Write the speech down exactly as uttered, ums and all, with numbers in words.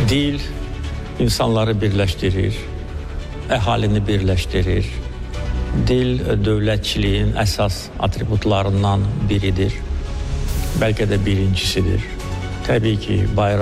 Dil insanları birləşdirir, əhalini birləşdirir. Dil dövlətçiliyin əsas atributlarından biridir. Bəlkə də birincisidir. Təbii ki, bayraq